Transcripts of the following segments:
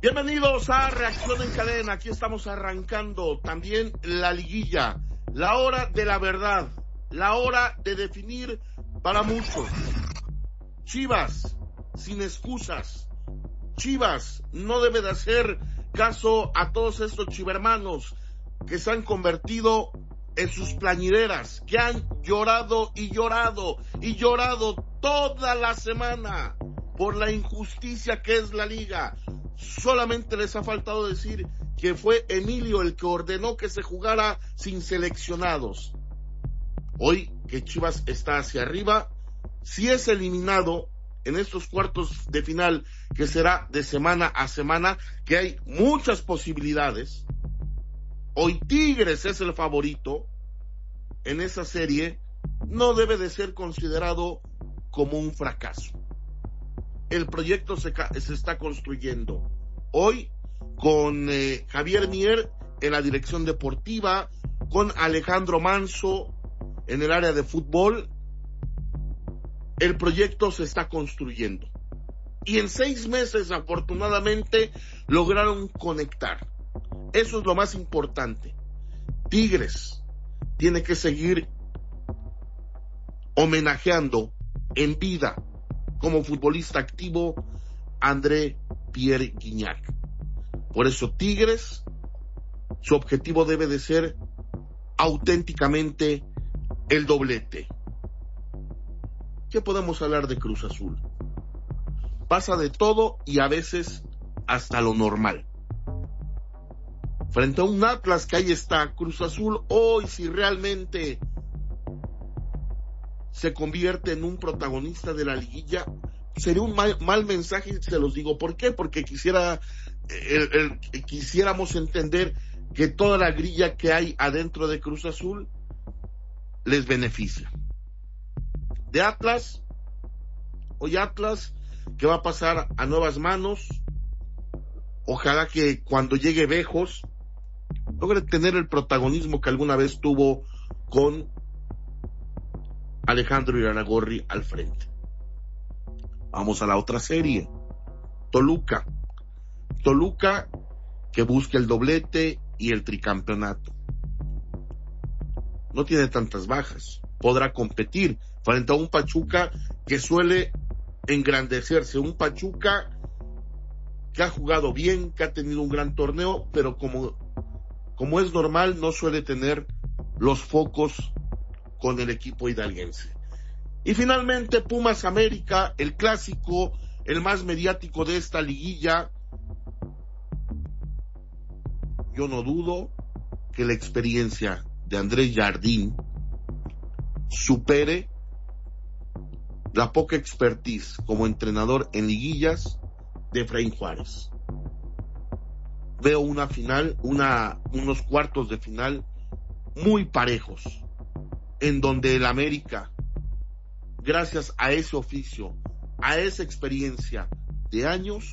Bienvenidos a Reacción en Cadena. Aquí estamos arrancando también la liguilla, la hora de la verdad, la hora de definir para muchos. Chivas, sin excusas. Chivas no debe de hacer caso a todos estos chivermanos que se han convertido en sus plañideras, que han llorado y llorado y llorado toda la semana por la injusticia que es la liga. Solamente les ha faltado decir que fue Emilio el que ordenó que se jugara sin seleccionados. Hoy que Chivas está hacia arriba, si es eliminado en estos cuartos de final, que será de semana a semana, que hay muchas posibilidades. Hoy Tigres es el favorito en esa serie, no debe de ser considerado como un fracaso. El proyecto se está construyendo. Hoy, con Javier Mier en la dirección deportiva, con Alejandro Manso en el área de fútbol, el proyecto se está construyendo. Y en 6 meses, afortunadamente, lograron conectar. Eso es lo más importante. Tigres tiene que seguir homenajeando en vida como futbolista activo André Pierre Gignac. Por eso Tigres, su objetivo debe de ser auténticamente el doblete. ¿Qué podemos hablar de Cruz Azul? Pasa de todo y a veces hasta lo normal. Frente a un Atlas que ahí está, Cruz Azul hoy, si realmente se convierte en un protagonista de la liguilla, sería un mal mensaje, se los digo. ¿Por qué? Porque quisiéramos entender que toda la grilla que hay adentro de Cruz Azul les beneficia. De Atlas, hoy Atlas, que va a pasar a nuevas manos, ojalá que cuando llegue Bejos logre tener el protagonismo que alguna vez tuvo con Alejandro Irarrágorri al frente. Vamos a la otra serie. Toluca que busca el doblete y el tricampeonato. No tiene tantas bajas, podrá competir frente a un Pachuca que suele engrandecerse, un Pachuca que ha jugado bien, que ha tenido un gran torneo, pero como es normal, no suele tener los focos con el equipo hidalguense. Y finalmente Pumas América, el clásico, el más mediático de esta liguilla. Yo no dudo que la experiencia de Andrés Jardín supere la poca expertise como entrenador en liguillas de Efraín Juárez. Veo una final, unos cuartos de final muy parejos, en donde el América, gracias a ese oficio, a esa experiencia de años,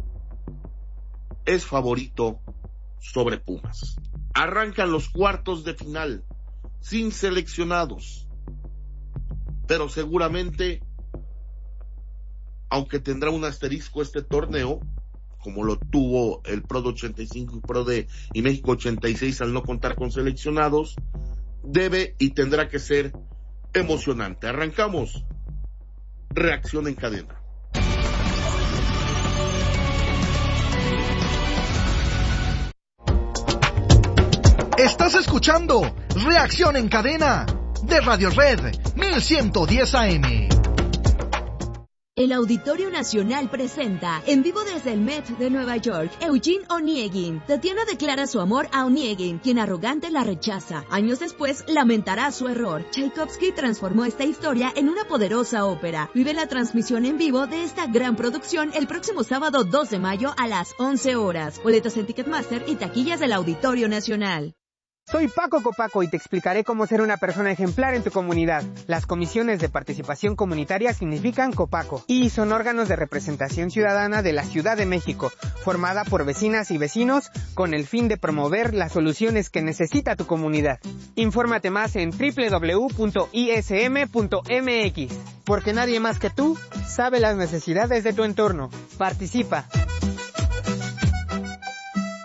es favorito sobre Pumas. Arrancan los cuartos de final, sin seleccionados, pero seguramente, aunque tendrá un asterisco este torneo, como lo tuvo el Pro de 85 y México 86 al no contar con seleccionados, debe y tendrá que ser emocionante. Arrancamos Reacción en Cadena. Estás escuchando Reacción en Cadena de Radio Red 1110 AM. El Auditorio Nacional presenta, en vivo desde el Met de Nueva York, Eugene Onegin. Tatiana declara su amor a Onegin, quien arrogante la rechaza. Años después, lamentará su error. Tchaikovsky transformó esta historia en una poderosa ópera. Vive la transmisión en vivo de esta gran producción el próximo sábado 2 de mayo a las 11 horas. Boletos en Ticketmaster y taquillas del Auditorio Nacional. Soy Paco Copaco y te explicaré cómo ser una persona ejemplar en tu comunidad. Las comisiones de participación comunitaria significan Copaco y son órganos de representación ciudadana de la Ciudad de México, formada por vecinas y vecinos con el fin de promover las soluciones que necesita tu comunidad. Infórmate más en www.ism.mx, porque nadie más que tú sabe las necesidades de tu entorno. Participa.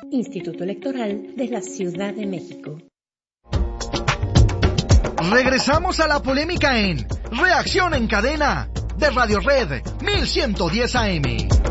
Instituto Electoral de la Ciudad de México. Regresamos a la polémica en Reacción en Cadena de Radio Red 1110 AM.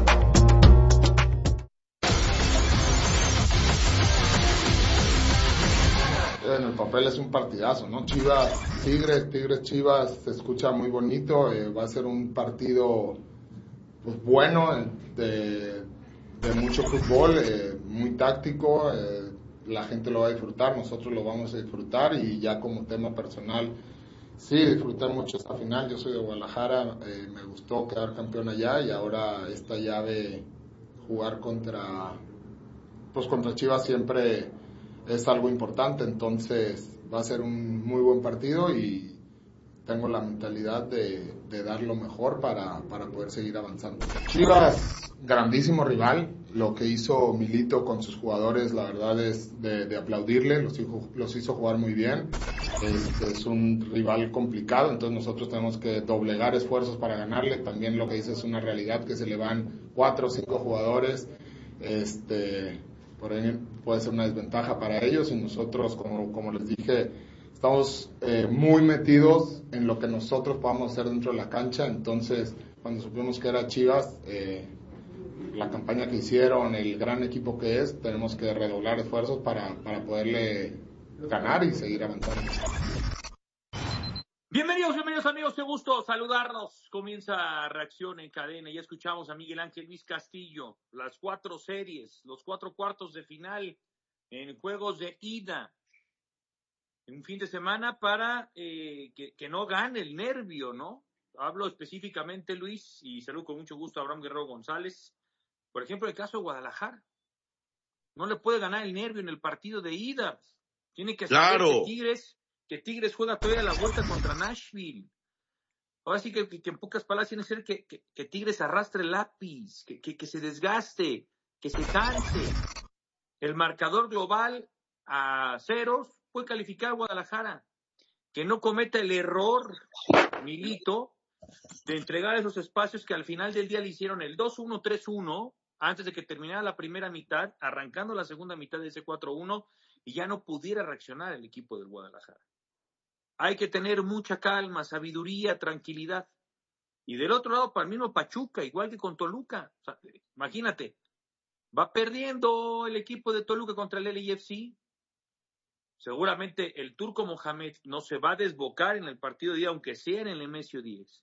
En el papel es un partidazo, ¿no? Chivas, Tigres, Chivas, se escucha muy bonito, va a ser un partido pues bueno, de mucho fútbol, muy táctico, la gente lo va a disfrutar, nosotros lo vamos a disfrutar, y ya como tema personal, sí, disfruté mucho esta final. Yo soy de Guadalajara, me gustó quedar campeón allá, y ahora esta llave, jugar contra Chivas siempre es algo importante, entonces va a ser un muy buen partido y tengo la mentalidad de dar lo mejor para poder seguir avanzando. Chivas, grandísimo rival, lo que hizo Milito con sus jugadores, la verdad es de aplaudirle, los hizo jugar muy bien. Es un rival complicado, entonces nosotros tenemos que doblegar esfuerzos para ganarle. También lo que dice es una realidad, que se le van 4 o 5 jugadores, por ahí puede ser una desventaja para ellos, y nosotros, como les dije, estamos muy metidos en lo que nosotros podamos hacer dentro de la cancha. Entonces, cuando supimos que era Chivas, la campaña que hicieron, el gran equipo que es, tenemos que redoblar esfuerzos para poderle ganar y seguir avanzando. Bienvenidos amigos, qué gusto saludarnos. Comienza Reacción en Cadena. Ya escuchamos a Miguel Ángel Luis Castillo, las 4 series, los 4 cuartos de final en juegos de ida. Un fin de semana para que no gane el nervio, ¿no? Hablo específicamente, Luis, y saludo con mucho gusto a Abraham Guerrero González. Por ejemplo, el caso de Guadalajara. No le puede ganar el nervio en el partido de ida. Tiene que saber que Tigres juega todavía la vuelta contra Nashville. Ahora sí que en pocas palabras tiene que ser que Tigres arrastre el lápiz, que se desgaste, que se canse. El marcador global a 0 puede calificar a Guadalajara. Que no cometa el error, Milito, de entregar esos espacios que al final del día le hicieron el 2-1, 3-1, antes de que terminara la primera mitad, arrancando la segunda mitad de ese 4-1, y ya no pudiera reaccionar el equipo del Guadalajara. Hay que tener mucha calma, sabiduría, tranquilidad. Y del otro lado, para el mismo Pachuca, igual que con Toluca. O sea, imagínate, va perdiendo el equipo de Toluca contra el LAFC. Seguramente el turco Mohamed no se va a desbocar en el partido de día, aunque sea en el Nemesio 10.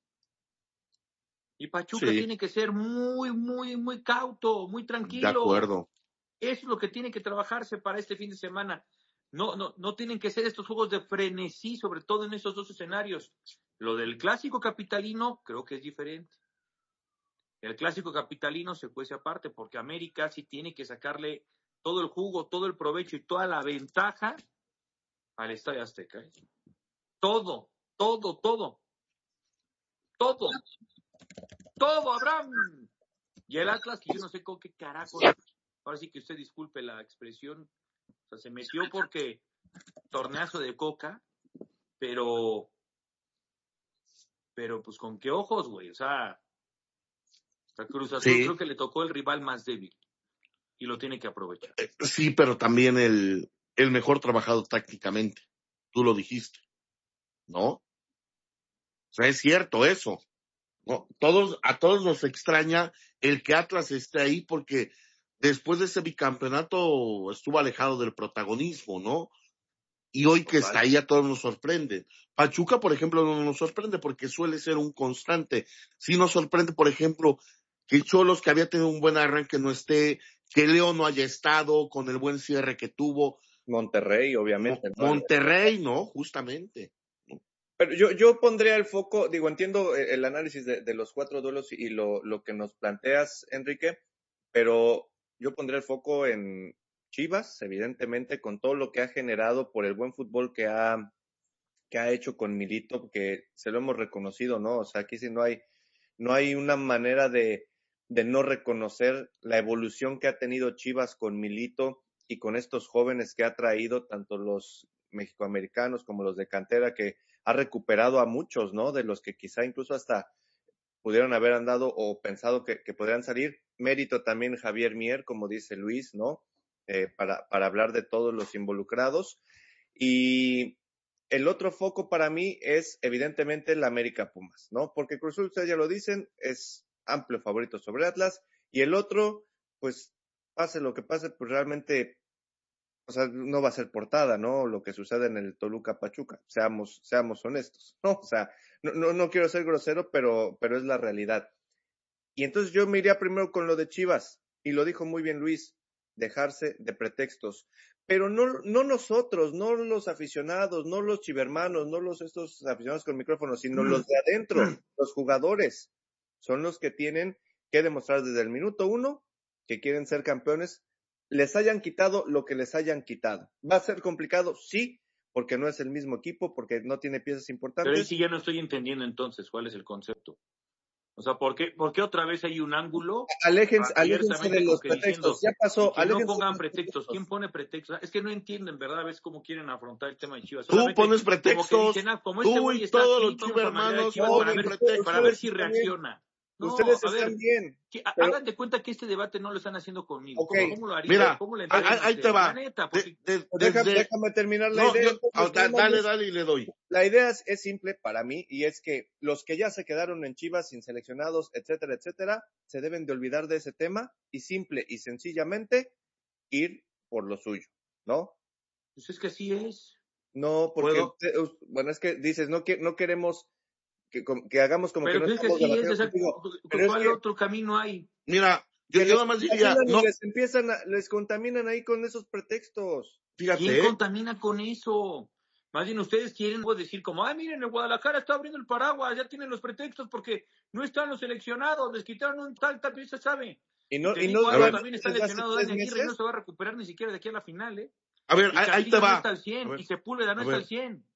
Y Pachuca tiene que ser muy, muy, muy cauto, muy tranquilo. De acuerdo. Eso es lo que tiene que trabajarse para este fin de semana. No tienen que ser estos juegos de frenesí, sobre todo en esos 2 escenarios. Lo del clásico capitalino creo que es diferente. El clásico capitalino se cuece aparte, porque América sí tiene que sacarle todo el jugo, todo el provecho y toda la ventaja al Estadio Azteca. Todo, Abraham. Y el Atlas, que yo no sé con qué carajo, ahora sí que usted disculpe la expresión, o sea, se metió porque torneazo de coca, pero pues con qué ojos, güey. O sea Cruz Azul creo que le tocó el rival más débil y lo tiene que aprovechar. Sí, pero también el mejor trabajado tácticamente. Tú lo dijiste, ¿no? O sea, es cierto eso. No, a todos nos extraña el que Atlas esté ahí, porque después de ese bicampeonato estuvo alejado del protagonismo, ¿no? Y hoy que está ahí a todos nos sorprende. Pachuca, por ejemplo, no nos sorprende porque suele ser un constante. Sí nos sorprende, por ejemplo, que Xolos, que había tenido un buen arranque, no esté, que León no haya estado con el buen cierre que tuvo. Monterrey, obviamente. Monterrey, ¿no? Justamente. Pero yo pondría el foco, entiendo el análisis de los 4 duelos y lo que nos planteas, Enrique, pero yo pondría el foco en Chivas, evidentemente, con todo lo que ha generado por el buen fútbol que ha hecho con Milito, que se lo hemos reconocido, ¿no? O sea, aquí sí no hay una manera de no reconocer la evolución que ha tenido Chivas con Milito y con estos jóvenes que ha traído, tanto los mexicoamericanos como los de cantera, que ha recuperado a muchos, ¿no? De los que quizá incluso hasta pudieron haber andado o pensado que podrían salir. Mérito también Javier Mier, como dice Luis, ¿no? para hablar de todos los involucrados. Y el otro foco para mí es evidentemente el América Pumas, ¿no? Porque Cruz Azul, ustedes ya lo dicen, es amplio favorito sobre Atlas, y el otro, pues, pase lo que pase, pues realmente, o sea, no va a ser portada, ¿no? Lo que sucede en el Toluca Pachuca, seamos honestos, ¿no? O sea, no quiero ser grosero, pero es la realidad. Y entonces yo me iría primero con lo de Chivas, y lo dijo muy bien Luis, dejarse de pretextos. Pero no nosotros, no los aficionados, no los chivermanos, no estos aficionados con micrófonos, sino los de adentro, los jugadores, son los que tienen que demostrar desde el minuto 1 que quieren ser campeones, les hayan quitado lo que les hayan quitado. ¿Va a ser complicado? Sí, porque no es el mismo equipo, porque no tiene piezas importantes. Pero ahí sí ya no estoy entendiendo entonces cuál es el concepto. O sea, ¿por qué otra vez hay un ángulo? Aléjense de los pretextos. Ya pasó. Que no pongan pretextos. ¿Quién pone pretextos? Es que no entienden, ¿verdad? A veces cómo quieren afrontar el tema de Chivas. Tú pones pretextos. Como que dicen, como este güey está todos aquí, los chivermanos ponen pretextos. para ver si reacciona. No, ustedes a ver, están bien. Pero hagan de cuenta que este debate no lo están haciendo conmigo. Okay. ¿Cómo lo harían? Mira, ¿Cómo le ahí te va. La neta, porque... Déjame terminar la idea. Dale y le doy. La idea es simple para mí, y es que los que ya se quedaron en Chivas sin seleccionados, etcétera, se deben de olvidar de ese tema y simple y sencillamente ir por lo suyo, ¿no? Pues es que así es. No, porque, bueno, es que dices, no queremos que hagamos como pero que no estamos debatiendo contigo. ¿Cuál otro camino hay? Mira, yo nada más diría, no. Les contaminan ahí con esos pretextos. Fíjate. ¿Quién contamina con eso? Más bien ustedes quieren decir como, miren, el Guadalajara está abriendo el paraguas, ya tienen los pretextos porque no están los seleccionados, les quitaron un tal se sabe. Y no también está lesionado Dani Aguirre y no se va a recuperar ni siquiera de aquí a la final, ¿eh? A ver, ahí te va. No está al 100, y Sepúlveda no está al 100.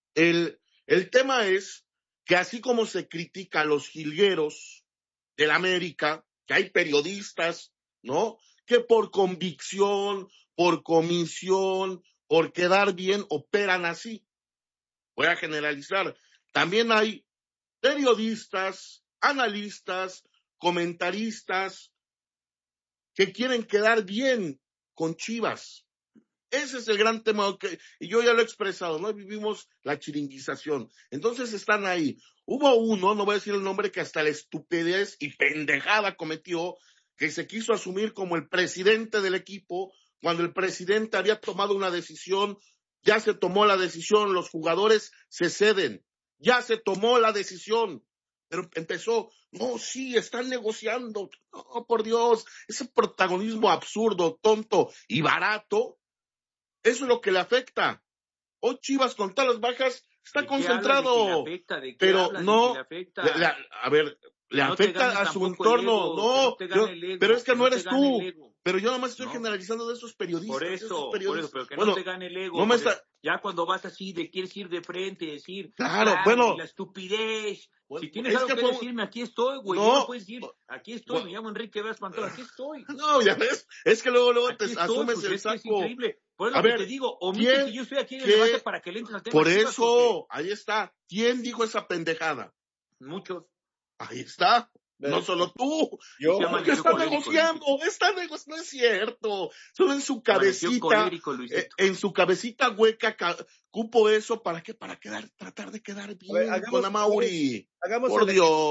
El tema es que así como se critica a los jilgueros del América, que hay periodistas, ¿no? Que por convicción, por comisión, por quedar bien, operan así. Voy a generalizar. También hay periodistas, analistas, comentaristas que quieren quedar bien con Chivas. Ese es el gran tema, y yo ya lo he expresado, ¿no? Vivimos la chiringuización. Entonces están ahí. Hubo uno, no voy a decir el nombre, que hasta la estupidez y pendejada cometió, que se quiso asumir como el presidente del equipo, cuando el presidente había tomado una decisión, ya se tomó la decisión, los jugadores se ceden, ya se tomó la decisión, pero empezó, no, sí, están negociando, no, por Dios, ese protagonismo absurdo, tonto y barato, eso es lo que le afecta. Hoy Chivas con todas las bajas está concentrado, pero no, a ver, le afecta a su entorno, no, pero es que no eres tú, pero yo nada más estoy generalizando de esos periodistas. Por eso, pero que no te gane el ego, ya cuando vas así, quieres ir de frente, decir, claro, bueno, la estupidez, si tienes algo que decirme, aquí estoy, güey, no puedes decir, aquí estoy, me llamo Enrique Veras Pantón, aquí estoy. No, ya ves, es que luego aquí te asumes el saco. Es increíble. Por eso que te digo, omite que yo estoy aquí en el debate para que le entres al tema. Por eso, ahí está. ¿Quién dijo esa pendejada? Muchos. Ahí está. No solo tú. Porque está negociando. No es cierto. Solo en su cabecita. En su cabecita hueca cupo eso. ¿Para qué? Para tratar de quedar bien con Amauri. Por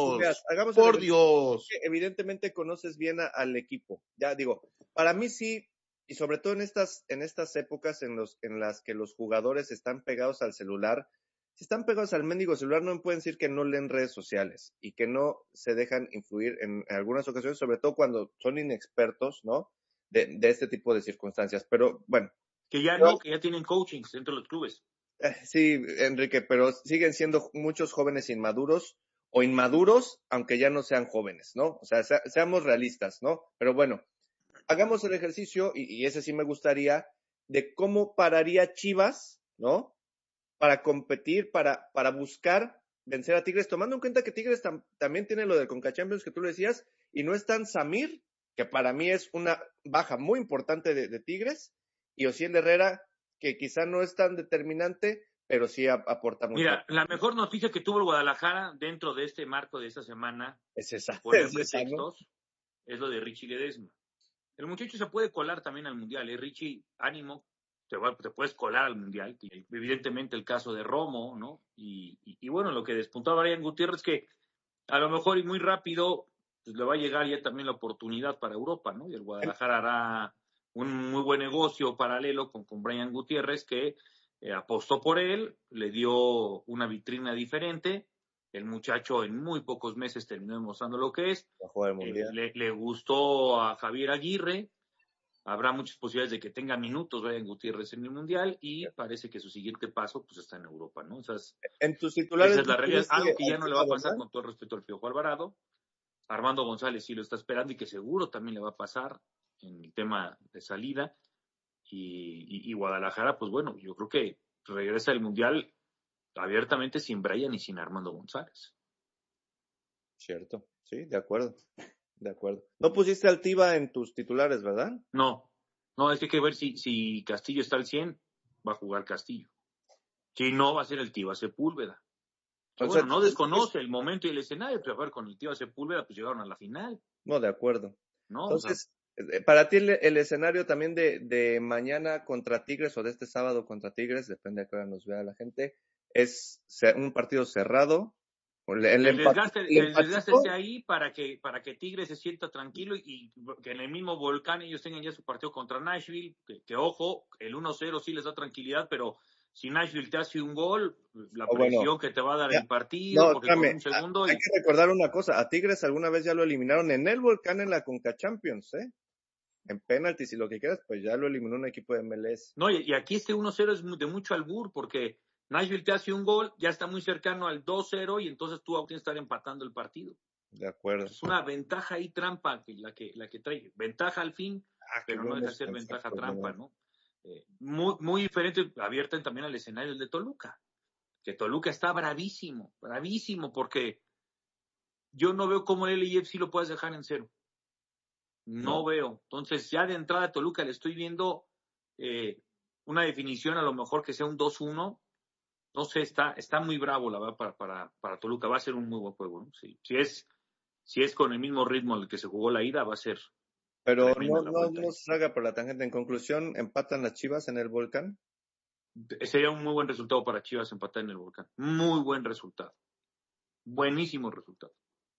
Dios. Evidentemente conoces bien al equipo. Ya digo, para mí sí. Y sobre todo en estas épocas en las que los jugadores están pegados al celular, si están pegados al mendigo celular, no me pueden decir que no leen redes sociales y que no se dejan influir en algunas ocasiones, sobre todo cuando son inexpertos, ¿no? De este tipo de circunstancias. Pero bueno. Que ya tienen coachings dentro de los clubes. Sí, Enrique, pero siguen siendo muchos jóvenes inmaduros o inmaduros, aunque ya no sean jóvenes, ¿no? O sea, seamos realistas, ¿no? Pero bueno. Hagamos el ejercicio, y ese sí me gustaría, de cómo pararía Chivas, ¿no? Para competir, para buscar vencer a Tigres, tomando en cuenta que Tigres también tiene lo del Conca Champions que tú le decías, y no es tan Samir, que para mí es una baja muy importante de Tigres, y Ociel Herrera, que quizá no es tan determinante, pero sí aporta mucho. Mira, la mejor noticia que tuvo el Guadalajara dentro de este marco de esta semana, es esa, por pretextos, ¿no? Es lo de Richie Ledesma. El muchacho se puede colar también al Mundial, Richie, ánimo, te puedes colar al Mundial. Evidentemente el caso de Romo, ¿no? Y bueno, lo que despuntaba Brian Gutiérrez, que a lo mejor y muy rápido pues le va a llegar ya también la oportunidad para Europa, ¿no? Y el Guadalajara hará un muy buen negocio paralelo con Brian Gutiérrez, que apostó por él, le dio una vitrina diferente. El muchacho en muy pocos meses terminó demostrando lo que es. Le gustó a Javier Aguirre. Habrá muchas posibilidades de que tenga minutos Brian Gutiérrez en el Mundial y parece que su siguiente paso pues está en Europa, ¿no? En tus titulares, esa es la realidad. Algo que ya no le va a pasar, con todo el respeto al Piojo Alvarado. Armando González sí lo está esperando y que seguro también le va a pasar en el tema de salida. Y Guadalajara, pues bueno, yo creo que regresa del Mundial abiertamente sin Brian y sin Armando González. Cierto, sí, de acuerdo. No pusiste al Tiva en tus titulares, ¿verdad? No, es que hay que ver si Castillo está al 100, va a jugar Castillo. Si no, va a ser el Tiva Sepúlveda. Bueno, no desconoce el momento y el escenario, pero a ver, con el Tiva Sepúlveda pues llegaron a la final. No, de acuerdo. ¿No? Entonces, para ti el escenario también de mañana contra Tigres o de este sábado contra Tigres, depende de qué hora nos vea la gente, es un partido cerrado. El desgaste esté ahí para que Tigres se sienta tranquilo y que en el mismo volcán ellos tengan ya su partido contra Nashville, que ojo, el 1-0 sí les da tranquilidad, pero si Nashville te hace un gol, la presión que te va a dar el partido, porque con un segundo... Hay que recordar una cosa, a Tigres alguna vez ya lo eliminaron en el volcán en la Conca Champions, en penaltis y lo que quieras, pues ya lo eliminó un equipo de MLS. No, y aquí este 1-0 es de mucho albur, porque Nashville te hace un gol, ya está muy cercano al 2-0 y entonces tú tienes que estar empatando el partido. De acuerdo. Es una ventaja y trampa la que trae. Ventaja al fin, pero no deja de ser ventaja trampa, ¿no? Muy, muy diferente, abierta también al escenario de Toluca. Que Toluca está bravísimo, porque yo no veo cómo el LAFC lo puedes dejar en 0. No veo. Entonces, ya de entrada a Toluca le estoy viendo una definición, a lo mejor que sea un 2-1. No sé, está muy bravo, la verdad, para Toluca. Va a ser un muy buen juego, ¿no? Sí. Si es con el mismo ritmo al que se jugó la ida, va a ser. Pero no se salga por la tangente. En conclusión, ¿empatan las Chivas en el volcán? Sería un muy buen resultado para Chivas empatar en el volcán. Muy buen resultado. Buenísimo resultado.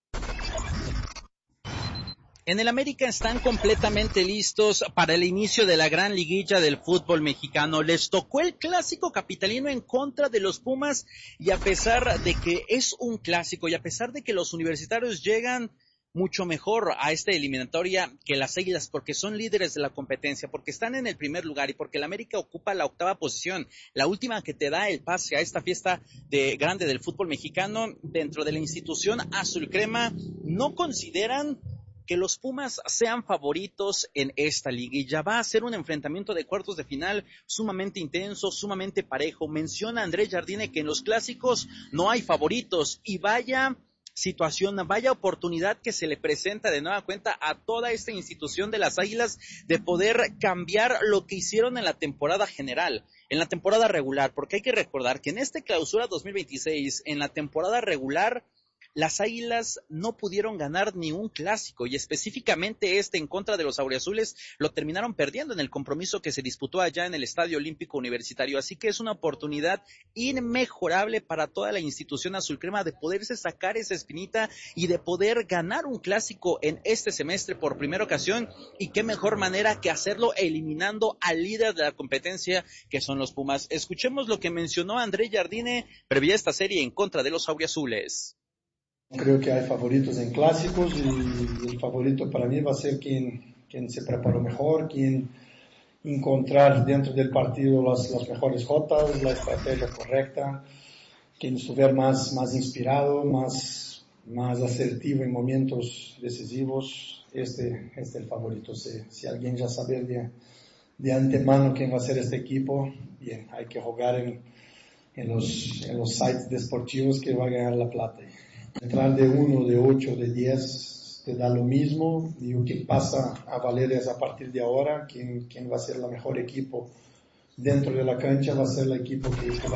En el América están completamente listos para el inicio de la gran liguilla del fútbol mexicano. Les tocó el clásico capitalino en contra de los Pumas y a pesar de que es un clásico y a pesar de que los universitarios llegan mucho mejor a esta eliminatoria que las Águilas porque son líderes de la competencia, porque están en el primer lugar y porque el América ocupa la 8ª posición, la última que te da el pase a esta fiesta grande del fútbol mexicano dentro de la institución azul crema, no consideran que los Pumas sean favoritos en esta liguilla. Va a ser un enfrentamiento de cuartos de final sumamente intenso, sumamente parejo. Menciona Andrés Jardine que en los clásicos no hay favoritos y vaya situación, vaya oportunidad que se le presenta de nueva cuenta a toda esta institución de las Águilas de poder cambiar lo que hicieron en la temporada general, en la temporada regular, porque hay que recordar que en este clausura 2026, en la temporada regular, las Águilas no pudieron ganar ni un clásico y específicamente en contra de los auriazules lo terminaron perdiendo en el compromiso que se disputó allá en el Estadio Olímpico Universitario, así que es una oportunidad inmejorable para toda la institución azulcrema de poderse sacar esa espinita y de poder ganar un clásico en este semestre por primera ocasión y qué mejor manera que hacerlo eliminando al líder de la competencia que son los Pumas. Escuchemos lo que mencionó Andrés Jardine previa a esta serie en contra de los auriazules. Creo que hay favoritos en clásicos y el favorito para mí va a ser quien se preparó mejor, quien encontrar dentro del partido las mejores jotas, la estrategia correcta, quien estuviera más inspirado, más asertivo en momentos decisivos. Este es el favorito. Si alguien ya sabe de antemano quién va a ser este equipo, bien, hay que jugar en los sites deportivos que va a ganar la plata. Entrar de 1, de 8, de 10 te da lo mismo y lo que pasa a valer es a partir de ahora quién va a ser el mejor equipo dentro de la cancha, va a ser el equipo que va